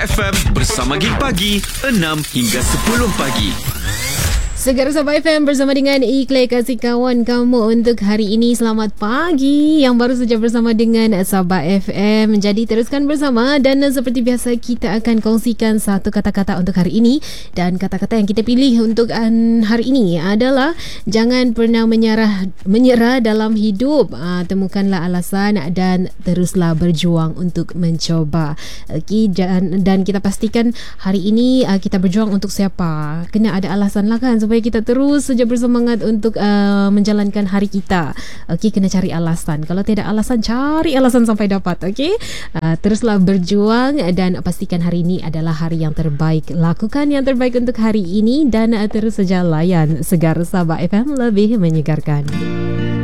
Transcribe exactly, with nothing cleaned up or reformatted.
F M bersama Gig Pagi enam hingga sepuluh pagi. Segar Sabah F M bersama dengan Ikhlas kasih kawan kamu untuk hari ini. Selamat pagi yang baru saja bersama dengan Sabah F M. Jadi teruskan bersama dan seperti biasa kita akan kongsikan satu kata-kata untuk hari ini. Dan kata-kata yang kita pilih untuk hari ini adalah jangan pernah menyerah menyerah dalam hidup. Ha, temukanlah alasan dan teruslah berjuang untuk mencoba. Okay, dan, dan kita pastikan hari ini uh, kita berjuang untuk siapa. Kena ada alasan lah kan, supaya kita terus saja bersemangat untuk uh, menjalankan hari kita. Okey, kena cari alasan. Kalau tidak alasan, cari alasan sampai dapat. Okey, uh, teruslah berjuang dan pastikan hari ini adalah hari yang terbaik. Lakukan yang terbaik untuk hari ini dan uh, terus saja layan Segar Sabah F M, lebih menyegarkan.